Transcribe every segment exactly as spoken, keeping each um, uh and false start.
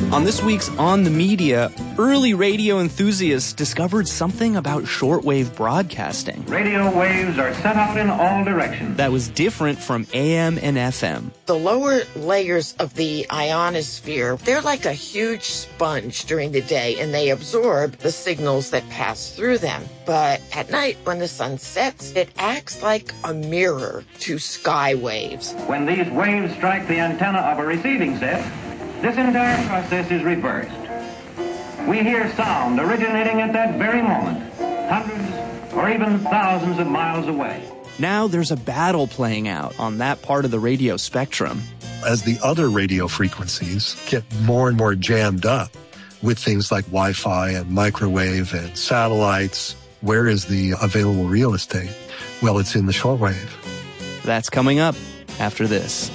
On this week's On the Media, early radio enthusiasts discovered something about shortwave broadcasting. Radio waves are sent out in all directions. That was different from A M and F M. The lower layers of the ionosphere, they're like a huge sponge during the day, and they absorb the signals that pass through them. But at night, when the sun sets, it acts like a mirror to sky waves. When these waves strike the antenna of a receiving set, this entire process is reversed. We hear sound originating at that very moment, hundreds or even thousands of miles away. Now there's a battle playing out on that part of the radio spectrum. As the other radio frequencies get more and more jammed up with things like Wi-Fi and microwave and satellites, where is the available real estate? Well, it's in the shortwave. That's coming up after this.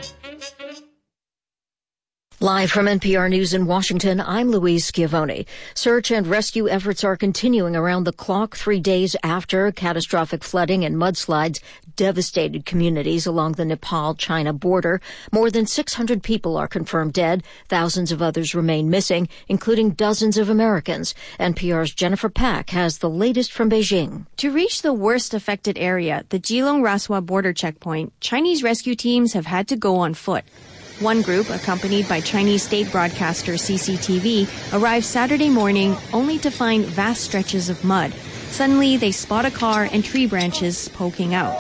Live from N P R News in Washington, I'm Louise Schiavone. Search and rescue efforts are continuing around the clock three days after catastrophic flooding and mudslides devastated communities along the Nepal-China border. More than six hundred people are confirmed dead. Thousands of others remain missing, including dozens of Americans. N P R's Jennifer Pack has the latest from Beijing. To reach the worst affected area, the Jilong-Raswa border checkpoint, Chinese rescue teams have had to go on foot. One group, accompanied by Chinese state broadcaster C C T V, arrived Saturday morning only to find vast stretches of mud. Suddenly, they spot a car and tree branches poking out.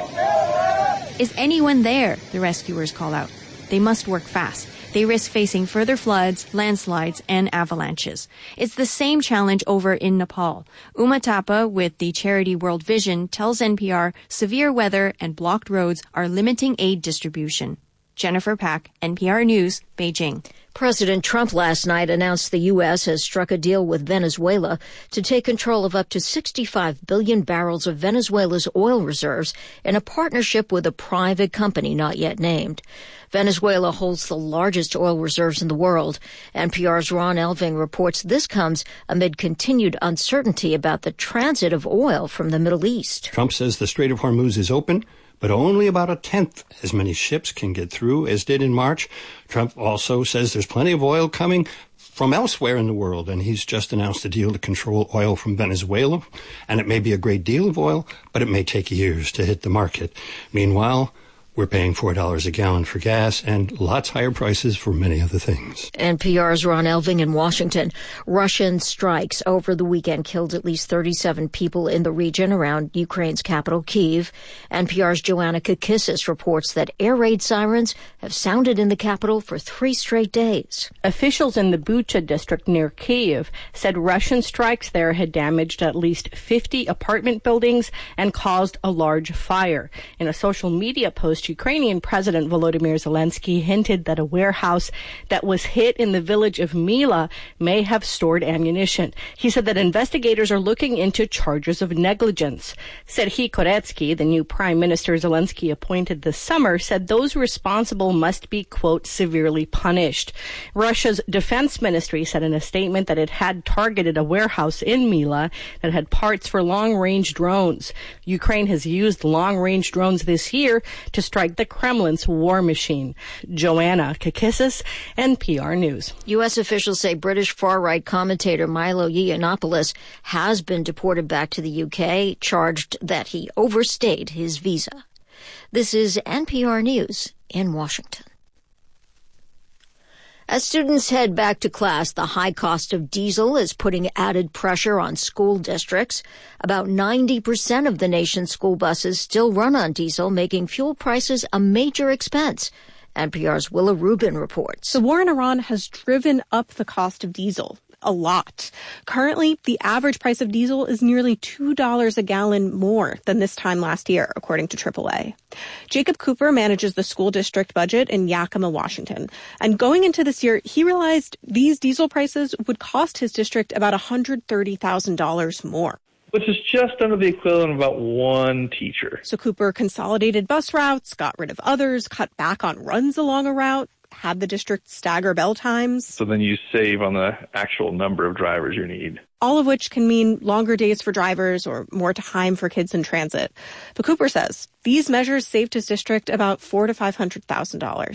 Is anyone there? The rescuers call out. They must work fast. They risk facing further floods, landslides, and avalanches. It's the same challenge over in Nepal. Uma Thapa with the charity World Vision tells N P R severe weather and blocked roads are limiting aid distribution. Jennifer Pack, N P R News, Beijing. President Trump last night announced the U S has struck a deal with Venezuela to take control of up to sixty-five billion barrels of Venezuela's oil reserves in a partnership with a private company not yet named. Venezuela holds the largest oil reserves in the world. N P R's Ron Elving reports this comes amid continued uncertainty about the transit of oil from the Middle East. Trump says the Strait of Hormuz is open, but only about a tenth as many ships can get through as did in March. Trump also says there's plenty of oil coming from elsewhere in the world, and he's just announced a deal to control oil from Venezuela. And it may be a great deal of oil, but it may take years to hit the market. Meanwhile, we're paying four dollars a gallon for gas and lots higher prices for many other things. N P R's Ron Elving in Washington. Russian strikes over the weekend killed at least thirty-seven people in the region around Ukraine's capital, Kyiv. N P R's Joanna Kakissis reports that air raid sirens have sounded in the capital for three straight days. Officials in the Bucha district near Kyiv said Russian strikes there had damaged at least fifty apartment buildings and caused a large fire. In a social media post, Ukrainian President Volodymyr Zelensky hinted that a warehouse that was hit in the village of Mila may have stored ammunition. He said that investigators are looking into charges of negligence. Serhiy Koretsky, the new prime minister Zelensky appointed this summer, said those responsible must be, quote, severely punished. Russia's defense ministry said in a statement that it had targeted a warehouse in Mila that had parts for long-range drones. Ukraine has used long-range drones this year to strike the Kremlin's war machine. Joanna Kakissis, N P R News. U S officials say British far-right commentator Milo Yiannopoulos has been deported back to the U K, charged that he overstayed his visa. This is N P R News in Washington. As students head back to class, the high cost of diesel is putting added pressure on school districts. About ninety percent of the nation's school buses still run on diesel, making fuel prices a major expense. N P R's Willa Rubin reports. The war in Iran has driven up the cost of diesel a lot. Currently, the average price of diesel is nearly two dollars a gallon more than this time last year, according to triple A. Jacob Cooper manages the school district budget in Yakima, Washington. And going into this year, he realized these diesel prices would cost his district about one hundred thirty thousand dollars more. Which is just under the equivalent of about one teacher. So Cooper consolidated bus routes, got rid of others, cut back on runs along a route, had the district stagger bell times. So then you save on the actual number of drivers you need. All of which can mean longer days for drivers or more time for kids in transit. But Cooper says these measures saved his district about four to five hundred thousand dollars.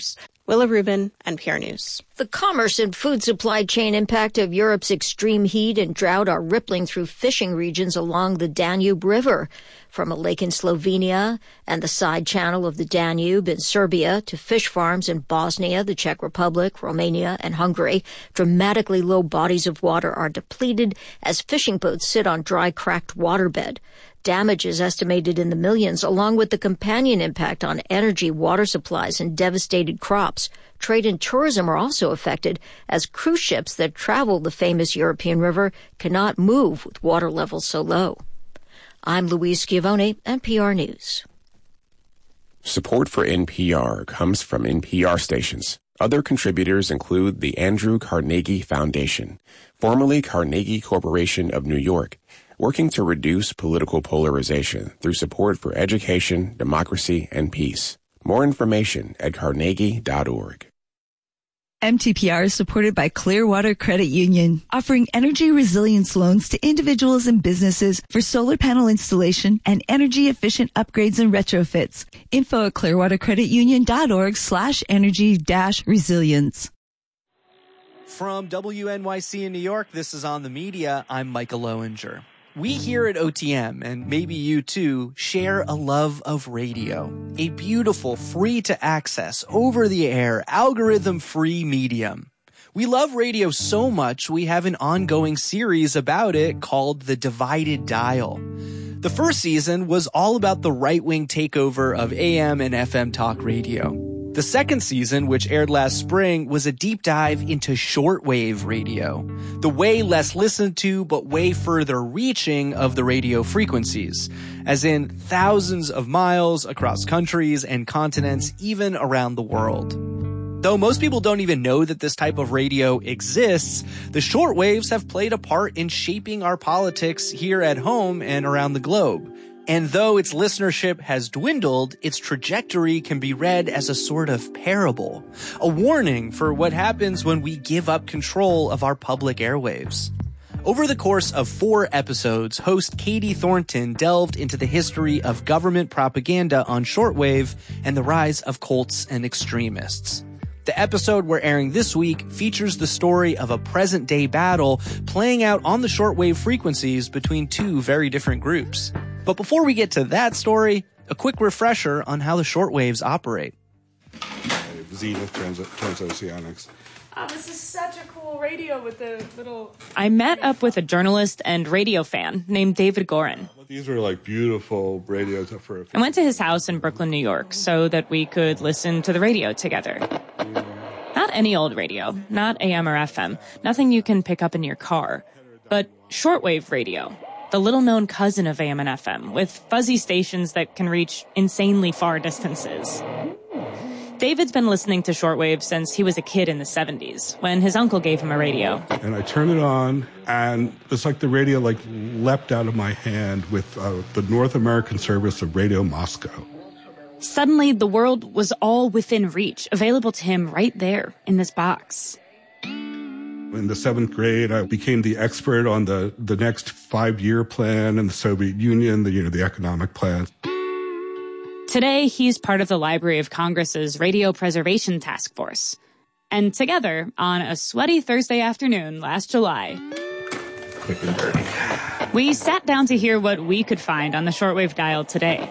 Willa Rubin, N P R News. The commerce and food supply chain impact of Europe's extreme heat and drought are rippling through fishing regions along the Danube River. From a lake in Slovenia and the side channel of the Danube in Serbia to fish farms in Bosnia, the Czech Republic, Romania, and Hungary, dramatically low bodies of water are depleted as fishing boats sit on dry, cracked waterbed. Damage is estimated in the millions, along with the companion impact on energy, water supplies, and devastated crops. Trade and tourism are also affected, as cruise ships that travel the famous European river cannot move with water levels so low. I'm Louise Schiavone, N P R News. Support for N P R comes from N P R stations. Other contributors include the Andrew Carnegie Foundation, formerly Carnegie Corporation of New York, working to reduce political polarization through support for education, democracy, and peace. More information at carnegie dot org. M T P R is supported by Clearwater Credit Union, offering energy resilience loans to individuals and businesses for solar panel installation and energy-efficient upgrades and retrofits. Info at clearwater credit union dot org slash energy dash resilience. From W N Y C in New York, this is On the Media. I'm Michael Lowinger. We here at O T M, and maybe you too, share a love of radio. A beautiful, free-to-access, over-the-air, algorithm-free medium. We love radio so much, we have an ongoing series about it called The Divided Dial. The first season was all about the right-wing takeover of A M and F M talk radio. The second season, which aired last spring, was a deep dive into shortwave radio, the way less listened to but way further reaching of the radio frequencies, as in thousands of miles across countries and continents, even around the world. Though most people don't even know that this type of radio exists, the shortwaves have played a part in shaping our politics here at home and around the globe. And though its listenership has dwindled, its trajectory can be read as a sort of parable, a warning for what happens when we give up control of our public airwaves. Over the course of four episodes, host Katie Thornton delved into the history of government propaganda on shortwave and the rise of cults and extremists. The episode we're airing this week features the story of a present-day battle playing out on the shortwave frequencies between two very different groups. But before we get to that story, a quick refresher on how the shortwaves operate. Zenith Trans- Transoceanics. Oh, this is such a cool radio with the little... I met up with a journalist and radio fan named David Gorin. These are like beautiful radios for... I went to his house in Brooklyn, New York, so that we could listen to the radio together. Yeah. Not any old radio, not A M or F M, nothing you can pick up in your car, but shortwave radio. The little-known cousin of A M and F M, with fuzzy stations that can reach insanely far distances. David's been listening to shortwave since he was a kid in the seventies, when his uncle gave him a radio. And I turned it on, and it's like the radio like leapt out of my hand with uh, the North American service of Radio Moscow. Suddenly, the world was all within reach, available to him right there in this box. In the seventh grade, I became the expert on the, the next five-year plan in the Soviet Union, the, you know, the economic plan. Today, he's part of the Library of Congress's Radio Preservation Task Force. And together, on a sweaty Thursday afternoon last July, quick and dirty, we sat down to hear what we could find on the shortwave dial today.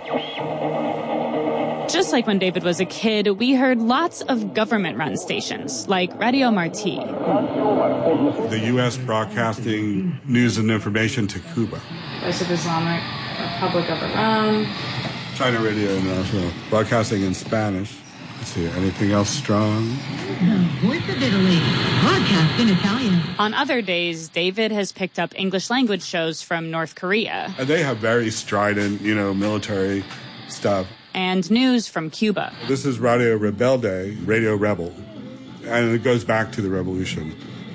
Just like when David was a kid, we heard lots of government-run stations, like Radio Marti. The U S broadcasting news and information to Cuba. Voice of Islamic Republic of Iran. China Radio International, broadcasting in Spanish. Let's see, anything else strong? Voice of Italy, broadcast in Italian. On other days, David has picked up English language shows from North Korea. And they have very strident, you know, military stuff. And news from Cuba. This is Radio Rebelde, Radio Rebel, and it goes back to the revolution.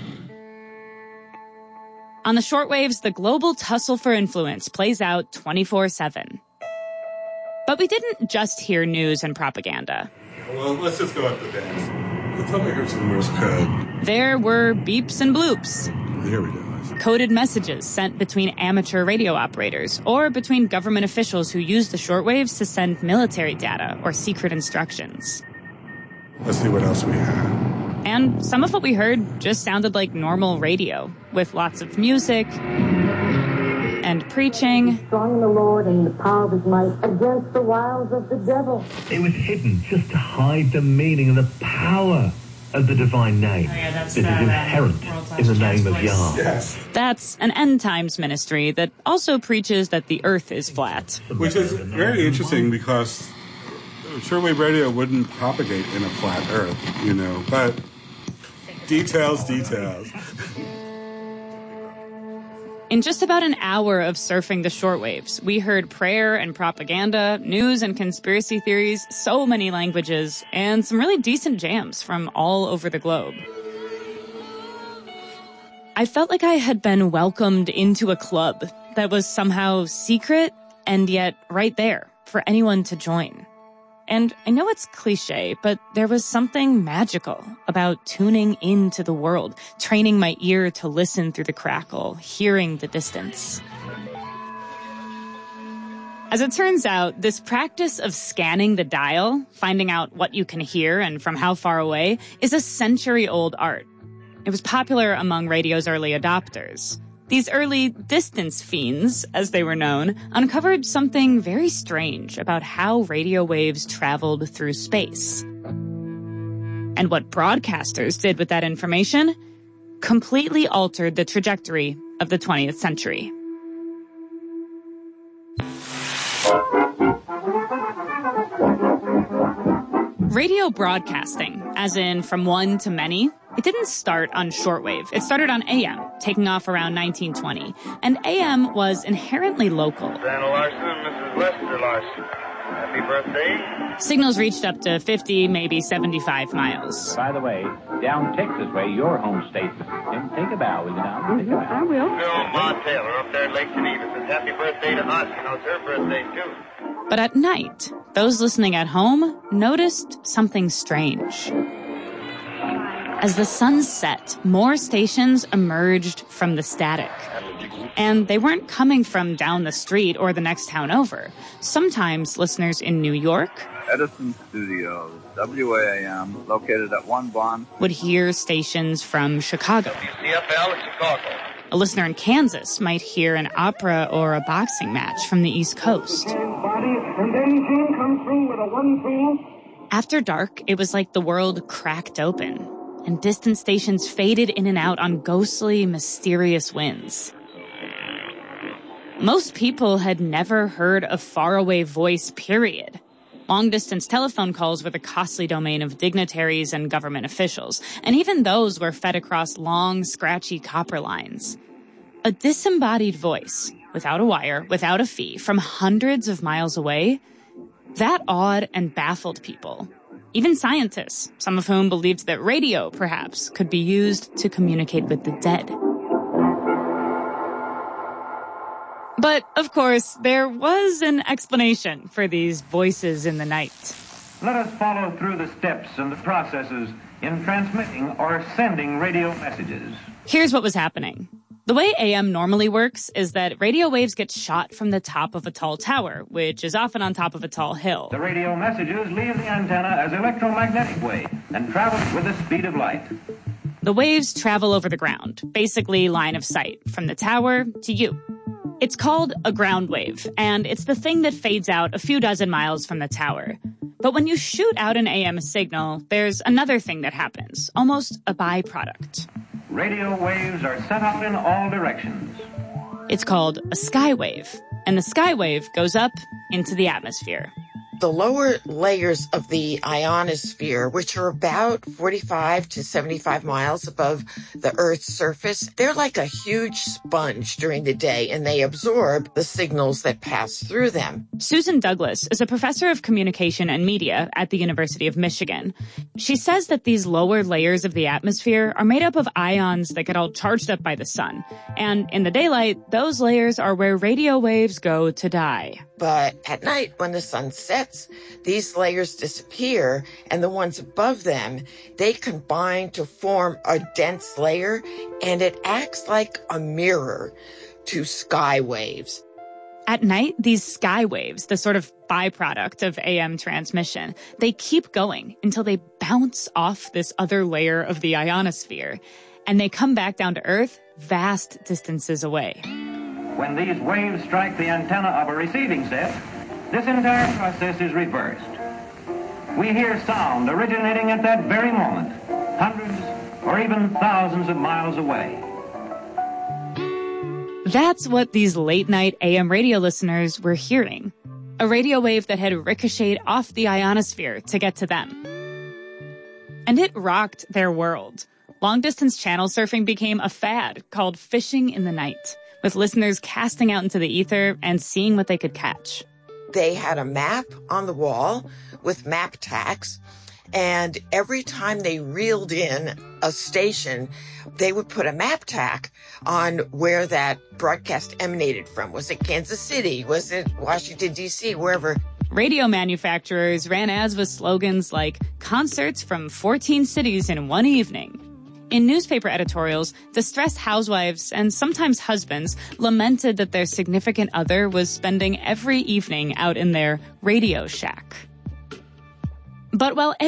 On the shortwaves, the global tussle for influence plays out twenty-four seven. But we didn't just hear news and propaganda. Well, let's just go up the dance. Let's help me hear some Morse code. There were beeps and bloops. Here we go. Coded messages sent between amateur radio operators or between government officials who use the shortwaves to send military data or secret instructions. Let's see what else we have. And some of what we heard just sounded like normal radio, with lots of music and preaching. Strong in the Lord and the power of his might against the wiles of the devil. It was hidden just to hide the meaning and the power of the divine name Oh, yeah, that that's, is uh, inherent that in the name of voice. Yah. Yes. That's an end times ministry that also preaches that the earth is flat. Which is very interesting because shortwave radio wouldn't propagate in a flat earth, you know, but details, details. In just about an hour of surfing the shortwaves, we heard prayer and propaganda, news and conspiracy theories, so many languages, and some really decent jams from all over the globe. I felt like I had been welcomed into a club that was somehow secret and yet right there for anyone to join. And I know it's cliche, but there was something magical about tuning into the world, training my ear to listen through the crackle, hearing the distance. As it turns out, this practice of scanning the dial, finding out what you can hear and from how far away, is a century-old art. It was popular among radio's early adopters. These early distance fiends, as they were known, uncovered something very strange about how radio waves traveled through space. And what broadcasters did with that information completely altered the trajectory of the twentieth century. Radio broadcasting, as in from one to many, it didn't start on shortwave. It started on A M, taking off around nineteen twenty. And A M was inherently local. Santa Larson and Missus Lester Larson. Happy birthday. Signals reached up to fifty, maybe seventy-five miles. By the way, down Texas way, your home state. Take a bow, will you now? Take a bow. I will. Bill Ma Taylor up there at Lake Geneva says happy birthday to us. You know, it's her birthday, too. But at night, those listening at home noticed something strange. As the sun set, more stations emerged from the static. And they weren't coming from down the street or the next town over. Sometimes listeners in New York, Edison Studios, W A M, located at one Bond, would hear stations from Chicago. C F L in Chicago. A listener in Kansas might hear an opera or a boxing match from the East Coast. After dark, it was like the world cracked open, and distant stations faded in and out on ghostly, mysterious winds. Most people had never heard a faraway voice, period. Long-distance telephone calls were the costly domain of dignitaries and government officials, and even those were fed across long, scratchy copper lines. A disembodied voice, without a wire, without a fee, from hundreds of miles away, that awed and baffled people. Even scientists, some of whom believed that radio, perhaps, could be used to communicate with the dead. But, of course, there was an explanation for these voices in the night. Let us follow through the steps and the processes in transmitting or sending radio messages. Here's what was happening. The way A M normally works is that radio waves get shot from the top of a tall tower, which is often on top of a tall hill. The radio messages leave the antenna as electromagnetic wave and travel with the speed of light. The waves travel over the ground, basically line of sight, from the tower to you. It's called a ground wave, and it's the thing that fades out a few dozen miles from the tower. But when you shoot out an A M signal, there's another thing that happens, almost a byproduct. Radio waves are sent out in all directions. It's called a skywave, and the skywave goes up into the atmosphere. The lower layers of the ionosphere, which are about forty-five to seventy-five miles above the Earth's surface, they're like a huge sponge during the day, and they absorb the signals that pass through them. Susan Douglas is a professor of communication and media at the University of Michigan. She says that these lower layers of the atmosphere are made up of ions that get all charged up by the sun. And in the daylight, those layers are where radio waves go to die. But at night, when the sun sets, these layers disappear, and the ones above them, they combine to form a dense layer, and it acts like a mirror to sky waves. At night, these sky waves, the sort of byproduct of A M transmission, they keep going until they bounce off this other layer of the ionosphere, and they come back down to Earth vast distances away. When these waves strike the antenna of a receiving set, this entire process is reversed. We hear sound originating at that very moment, hundreds or even thousands of miles away. That's what these late-night A M radio listeners were hearing. A radio wave that had ricocheted off the ionosphere to get to them. And it rocked their world. Long-distance channel surfing became a fad called fishing in the night, with listeners casting out into the ether and seeing what they could catch. They had a map on the wall with map tacks, and every time they reeled in a station, they would put a map tack on where that broadcast emanated from. Was it Kansas City? Was it Washington, D C? Wherever. Radio manufacturers ran ads with slogans like concerts from fourteen cities in one evening. In newspaper editorials, distressed housewives and sometimes husbands lamented that their significant other was spending every evening out in their Radio Shack. But while